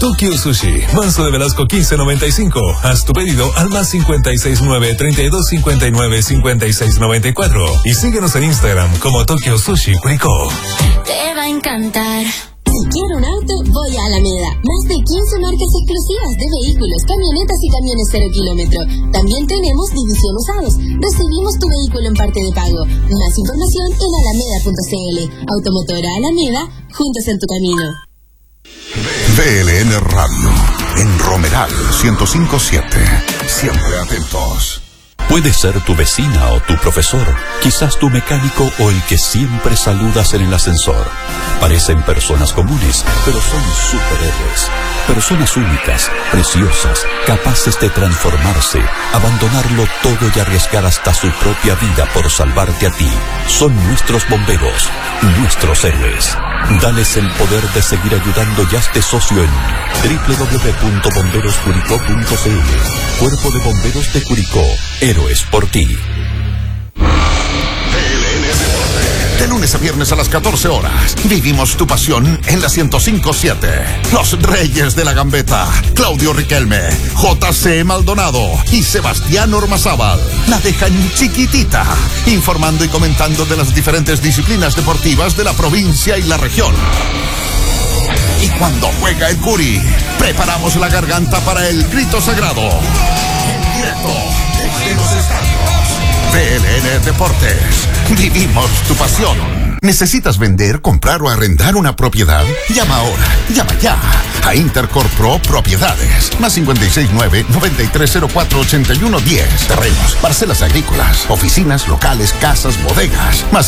Tokyo Sushi, Manso de Velasco 1595. Haz tu pedido al más 569-3259-5694. Y síguenos en Instagram como Tokyo Sushi Curicó. Te va a encantar. Si quiero un auto, voy a Alameda. Más de 15 marcas exclusivas de vehículos, camionetas y camiones 0 kilómetro. También tenemos división usados. Recibimos tu vehículo en parte de pago. Más información en alameda.cl. Automotora Alameda, juntos en tu camino. VLN Radio, en Romeral 105.7. Siempre atentos. Puede ser tu vecina o tu profesor, quizás tu mecánico o el que siempre saludas en el ascensor. Parecen personas comunes, pero son superhéroes. Personas únicas, preciosas, capaces de transformarse, abandonarlo todo y arriesgar hasta su propia vida por salvarte a ti. Son nuestros bomberos, nuestros héroes. Dales el poder de seguir ayudando y hazte socio en www.bomberoscuricó.cl. Cuerpo de Bomberos de Curicó, héroes por ti. De lunes a viernes a las 14 horas, vivimos tu pasión en la 105.7. Los Reyes de la Gambeta, Claudio Riquelme, JC Maldonado y Sebastián Ormazábal la dejan chiquitita, informando y comentando de las diferentes disciplinas deportivas de la provincia y la región. Y cuando juega el Curi, preparamos la garganta para el grito sagrado. En directo desde los estadios. VLN Deportes. Vivimos tu pasión. ¿Necesitas vender, comprar o arrendar una propiedad? Llama ahora, llama ya a Intercorp Pro Propiedades. Más 569-9304-8110. Terrenos, parcelas agrícolas, oficinas, locales, casas, bodegas. Más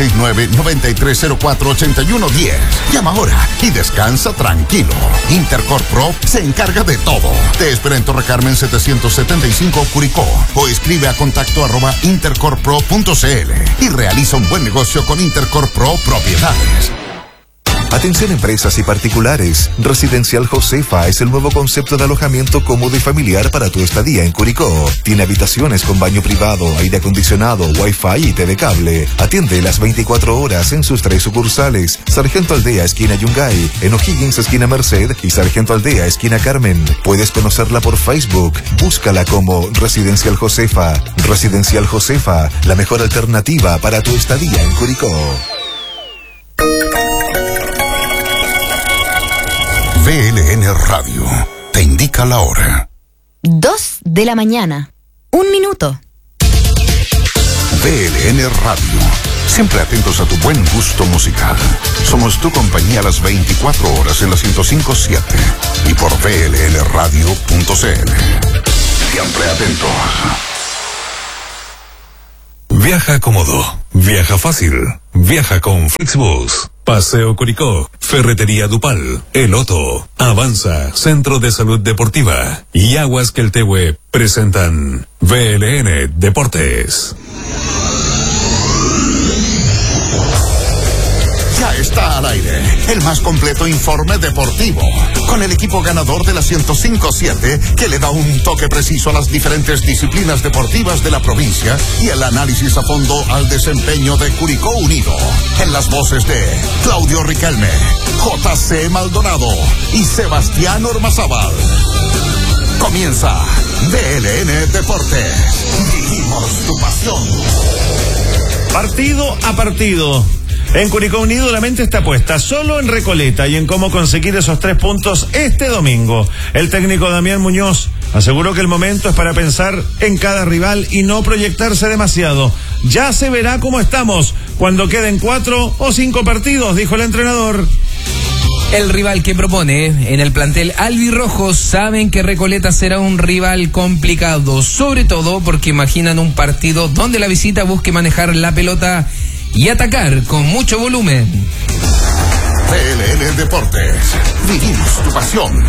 569-9304-8110. Llama ahora y descansa tranquilo. Intercorp Pro se encarga de todo. Te espera en Torre Carmen 775 Curicó o escribe a contacto@intercorppro.cl y realiza un buen negocio con Intercorp Pro Propiedades. Atención empresas y particulares. Residencial Josefa es el nuevo concepto de alojamiento cómodo y familiar para tu estadía en Curicó. Tiene habitaciones con baño privado, aire acondicionado, wifi y TV cable. Atiende las 24 horas en sus 3 sucursales: Sargento Aldea, esquina Yungay, en O'Higgins, esquina Merced, y Sargento Aldea, esquina Carmen. Puedes conocerla por Facebook. Búscala como Residencial Josefa. Residencial Josefa, la mejor alternativa para tu estadía en Curicó. VLN Radio te indica la hora. 2 de la mañana. 1 minuto. VLN Radio. Siempre atentos a tu buen gusto musical. Somos tu compañía a las 24 horas en la 105.7 y por VLNradio.cl. Siempre atentos. Viaja cómodo, viaja fácil, viaja con Flixbus. Paseo Curicó, Ferretería Dupal, El Otto, Avanza, Centro de Salud Deportiva y Aguas Queltehue presentan VLN Deportes. Ya está al aire el más completo informe deportivo, con el equipo ganador de la 105.7 que le da un toque preciso a las diferentes disciplinas deportivas de la provincia y el análisis a fondo al desempeño de Curicó Unido. En las voces de Claudio Riquelme, JC Maldonado y Sebastián Ormazábal. Comienza VLN Deportes. Vivimos tu pasión. Partido a partido. En Curicó Unido la mente está puesta solo en Recoleta y en cómo conseguir esos 3 puntos este domingo. El técnico Damián Muñoz aseguró que el momento es para pensar en cada rival y no proyectarse demasiado. Ya se verá cómo estamos cuando queden 4 o 5 partidos, dijo el entrenador. El rival que propone en el plantel albirrojo saben que Recoleta será un rival complicado, sobre todo porque imaginan un partido donde la visita busque manejar la pelota y atacar con mucho volumen. VLN Deportes. Vivimos tu pasión.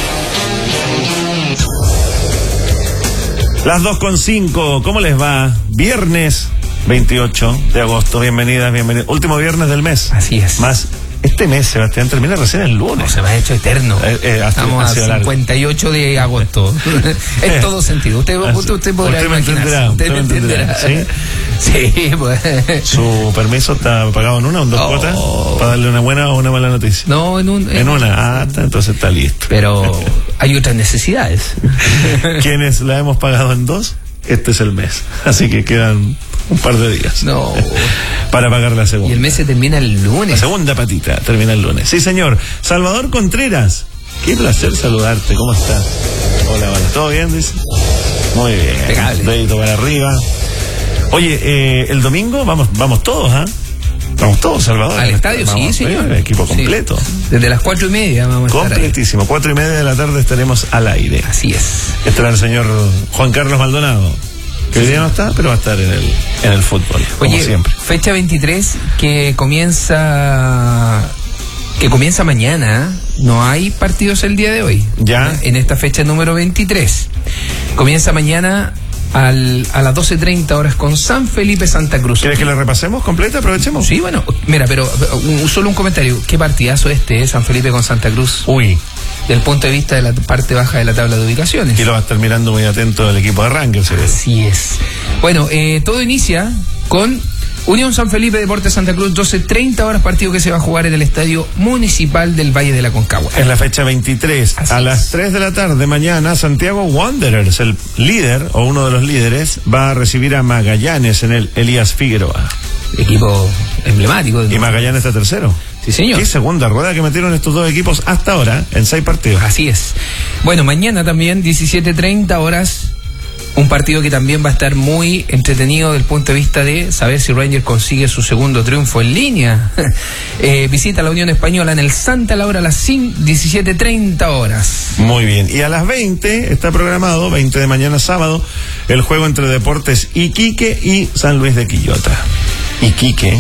Las 2:05, ¿cómo les va? Viernes 28 de agosto, bienvenidas, bienvenidos. Último viernes del mes. Así es. Más Este mes, Sebastián, termina recién el lunes. No, se me ha hecho eterno. Estamos a 58 de agosto. En todo sentido. Usted podrá imaginar. Usted me entenderá. ¿Sí? Sí, pues. ¿Su permiso está pagado en una o en dos cuotas? ¿Para darle una buena o una mala noticia? No, en una. Entonces está listo. Pero hay otras necesidades. ¿Quiénes la hemos pagado en dos? Este es el mes. Así que quedan un par de días. No. Para pagar la segunda. Y el mes se termina el lunes. La segunda patita termina el lunes. Sí, señor. Salvador Contreras. Qué placer saludarte. ¿Cómo estás? Hola, ¿todo bien? Dice. Muy bien. Pegable. Dedito para arriba. Oye, el domingo vamos todos, ¿ah? Vamos todos, Salvador. Al estadio, sí, señor. Equipo completo. Sí. Desde las 4:30 vamos a estar completísimo. 4:30 de la tarde estaremos al aire. Así es. Estará el señor Juan Carlos Maldonado, que hoy día no está, pero va a estar en el fútbol, como Oye, siempre. Fecha 23 que comienza mañana. No hay partidos el día de hoy. Ya. En esta fecha número 23. Comienza mañana a las 12:30 horas con San Felipe Santa Cruz. ¿Quieres que la repasemos completa? Aprovechemos. Sí, bueno, mira, pero solo un comentario. Qué partidazo San Felipe con Santa Cruz. Uy. Desde el punto de vista de la parte baja de la tabla de ubicaciones. Y lo va a estar mirando muy atento el equipo de Rangers. Así es. Bueno, todo inicia con Unión San Felipe, Deportes Santa Cruz, 12:30 horas, partido que se va a jugar en el Estadio Municipal del Valle de la Concagua. Es la fecha 23. Así a es. las 3 de la tarde mañana, Santiago Wanderers, el líder o uno de los líderes, va a recibir a Magallanes en el Elías Figueroa. Equipo emblemático. Y Magallanes está tercero. Sí, señor. Qué segunda rueda que metieron estos dos equipos hasta ahora en 6 partidos. Así es. Bueno, mañana también, 17:30 horas, un partido que también va a estar muy entretenido desde el punto de vista de saber si Rangers consigue su segundo triunfo en línea. Visita a la Unión Española en el Santa Laura a las 17:30 horas. Muy bien. Y a las 20 está programado, 20 de mañana sábado, el juego entre Deportes Iquique y San Luis de Quillota. Iquique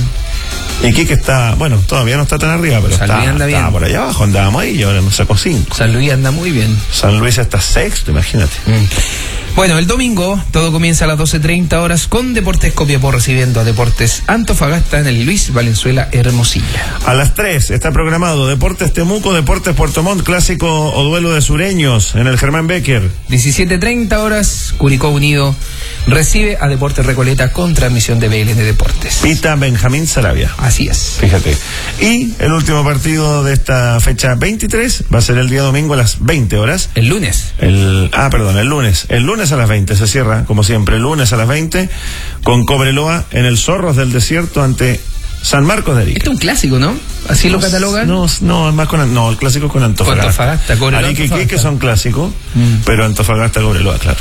está, bueno, todavía no está tan arriba, pero está por allá abajo, andábamos ahí y ahora nos sacó 5. San Luis anda muy bien. San Luis está sexto, imagínate. Bueno, el domingo todo comienza a las 12:30 horas con Deportes Copiapó recibiendo a Deportes Antofagasta en el Luis Valenzuela Hermosilla. A las 3 está programado Deportes Temuco, Deportes Puerto Montt, clásico o duelo de sureños en el Germán Becker. 17:30 horas, Curicó Unido recibe a Deportes Recoleta con transmisión de BLN Deportes. Pita Benjamín Sarabia. Así es. Fíjate. Y el último partido de esta fecha 23 va a ser el día domingo a las 20 horas. El lunes. El lunes. El lunes a las 20 se cierra, como siempre, el lunes a las 20 con Cobreloa en el Zorros del Desierto ante San Marcos de Arica. Este es un clásico, ¿no? ¿Así lo catalogan? No, es más el clásico es con Antofagasta. Arica y Quique son clásicos, pero Antofagasta, Cobreloa, claro.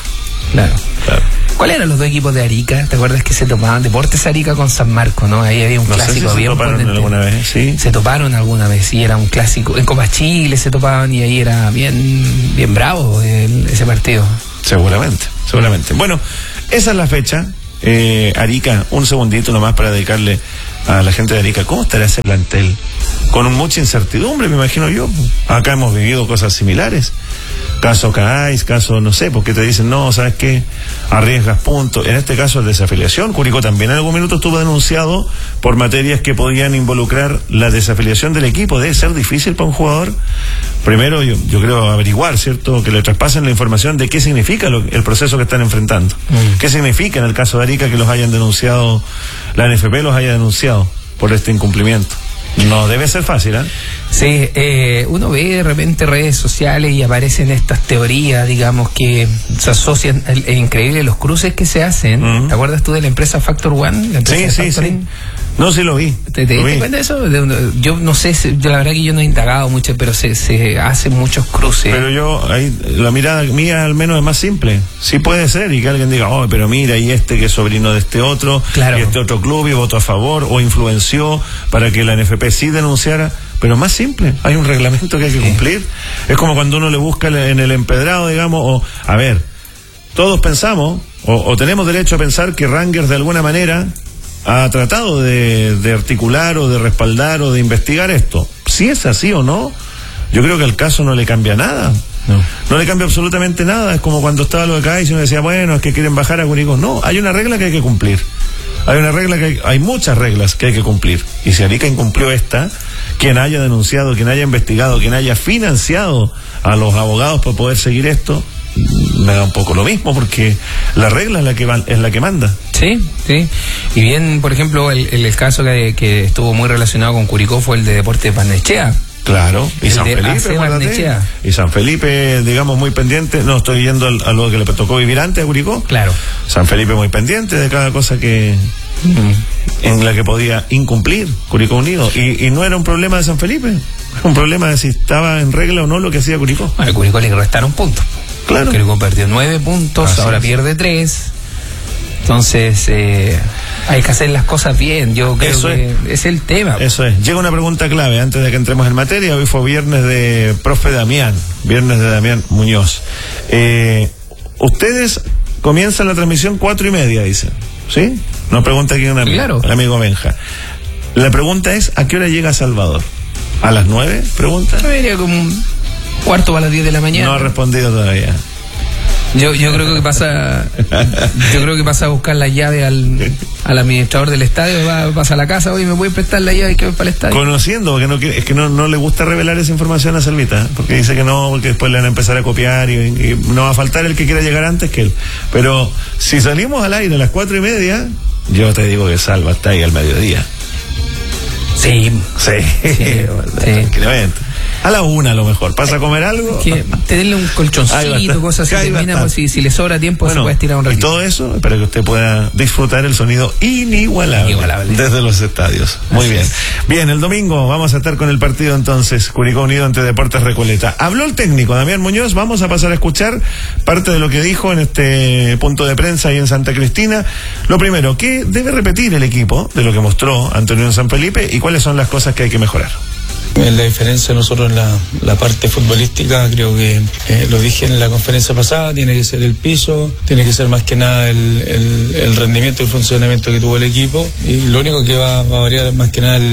¿Cuáles eran los dos equipos de Arica? ¿Te acuerdas que se topaban? Deportes Arica con San Marcos, ¿no? Ahí había un clásico. Se toparon alguna vez, sí. Se toparon alguna vez, sí, era un clásico. En Copa Chile se topaban y ahí era bien bravo ese partido. Seguramente. Bueno, esa es la fecha. Arica, un segundito nomás para dedicarle a la gente de Arica. ¿Cómo estará ese plantel? Con mucha incertidumbre, me imagino yo. Acá hemos vivido cosas similares. Caso Caáis, caso no sé, porque te dicen, no, ¿sabes qué? Arriesgas puntos. En este caso es desafiliación. Curicó también en algún minuto estuvo denunciado por materias que podían involucrar la desafiliación del equipo. Debe ser difícil para un jugador. Primero, yo creo averiguar, ¿cierto? Que le traspasen la información de qué significa el proceso que están enfrentando. ¿Qué significa en el caso de Arica que los hayan denunciado, la NFP los haya denunciado por este incumplimiento? No debe ser fácil, ¿eh? Sí, uno ve de repente redes sociales y aparecen estas teorías, digamos, que se asocian, es increíble los cruces que se hacen. ¿Te acuerdas tú de la empresa Factor One? La empresa sí. No, sí lo vi. ¿Te diste cuenta de eso? Yo no sé, la verdad que yo no he indagado mucho, pero se hacen muchos cruces. Pero la mirada mía al menos es más simple. Sí puede ser, y que alguien diga, pero mira, y que es sobrino de este otro, claro, y este otro club, y votó a favor, o influenció para que la NFP sí denunciara. Pero más simple, hay un reglamento que hay que cumplir. Es como cuando uno le busca en el empedrado, digamos, todos pensamos, o tenemos derecho a pensar que Rangers de alguna manera ha tratado de articular o de respaldar o de investigar esto. Si es así o no, yo creo que al caso no le cambia nada. No le cambia absolutamente nada. Es como cuando estaba lo de Caáis y uno decía, es que quieren bajar a Curicó. No, hay una regla que hay que cumplir. Hay muchas reglas que hay que cumplir. Y si Arica incumplió esta, quien haya denunciado, quien haya investigado, quien haya financiado a los abogados para poder seguir esto, me da un poco lo mismo, porque la regla es la que manda. Sí. Y bien, por ejemplo, el caso que estuvo muy relacionado con Curicó fue el de Deportes Barnechea. Claro, y San Felipe, y San Felipe, digamos, muy pendiente. No, estoy yendo a lo que le tocó vivir antes a Curicó. Claro. San Felipe muy pendiente de cada cosa en la que podía incumplir Curicó Unido. Y no era un problema de San Felipe, era un problema de si estaba en regla o no lo que hacía Curicó. Bueno, Curicó le restaron puntos. Claro. Curicó perdió 9 puntos, así ahora pierde 3. Entonces, hay que hacer las cosas bien. Yo creo que es el tema. Eso es. Llega una pregunta clave antes de que entremos en materia. Hoy fue viernes de profe Damián, viernes de Damián Muñoz. Ustedes comienzan la transmisión 4:30, dicen. ¿Sí? Nos pregunta aquí un amigo, claro. El amigo Benja. La pregunta es, ¿a qué hora llega Salvador? ¿A las 9? Pregunta. Sería como un cuarto para las 10 de la mañana. No ha respondido todavía. Yo creo que pasa a buscar la llave al administrador del estadio, pasa a la casa, oye, ¿me puede prestar la llave que voy para el estadio? Conociendo, que no le gusta revelar esa información a Salvita, porque dice que no, porque después le van a empezar a copiar y no va a faltar el que quiera llegar antes que él. Pero si salimos al aire a las 4:30, yo te digo que Salva está ahí al mediodía. Sí. Tranquilamente. A la 1 a lo mejor, ¿pasa a comer algo? Tenerle un colchoncito, cosas así, termina, si le sobra tiempo, se puede estirar un ratito. Y todo eso, para que usted pueda disfrutar el sonido inigualable. Desde los estadios. Muy bien. Bien, el domingo vamos a estar con el partido entonces, Curicó Unido ante Deportes Recoleta. Habló el técnico Damián Muñoz, vamos a pasar a escuchar parte de lo que dijo en este punto de prensa ahí en Santa Cristina. Lo primero, ¿qué debe repetir el equipo de lo que mostró ante Unión San Felipe y cuáles son las cosas que hay que mejorar? La diferencia nosotros en la parte futbolística, creo que lo dije en la conferencia pasada, tiene que ser el piso, tiene que ser más que nada el rendimiento y el funcionamiento que tuvo el equipo, y lo único que va a variar más que nada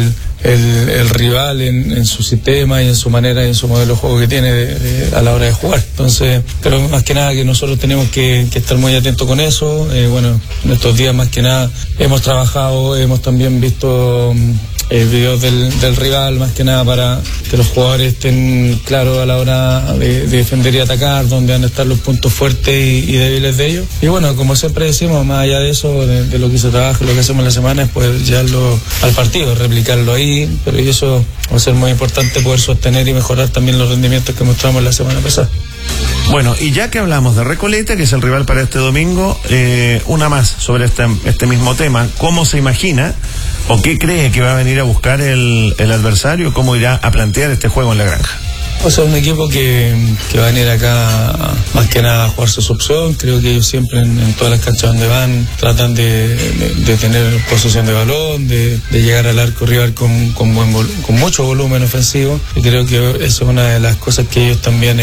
el rival en su sistema y en su manera y en su modelo de juego que tiene a la hora de jugar. Entonces, pero más que nada que nosotros tenemos que estar muy atentos con eso. Bueno, en estos días más que nada hemos trabajado, hemos también visto videos del rival, más que nada para que los jugadores estén claros a la hora de defender y atacar, dónde van a estar los puntos fuertes y débiles de ellos. Y bueno, como siempre decimos, más allá de eso, de lo que se trabaja, lo que hacemos en la semana, es poder llevarlo al partido, replicarlo ahí, pero eso va a ser muy importante, poder sostener y mejorar también los rendimientos que mostramos la semana pasada. Bueno, y ya que hablamos de Recoleta, que es el rival para este domingo, una más sobre este mismo tema. ¿Cómo se imagina o qué cree que va a venir a buscar el adversario? ¿Cómo irá a plantear este juego en la granja? O sea, un equipo que va a venir acá más que nada a jugarse su opción. Creo que ellos siempre en todas las canchas donde van tratan de tener posesión de balón, de llegar al arco rival con mucho volumen ofensivo, y creo que eso es una de las cosas que ellos también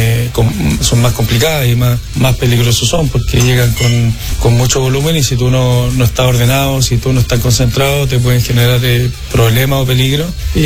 son más complicadas y más peligrosos son, porque llegan con mucho volumen, y si tú no estás ordenado, si tú no estás concentrado, te pueden generar problemas o peligro.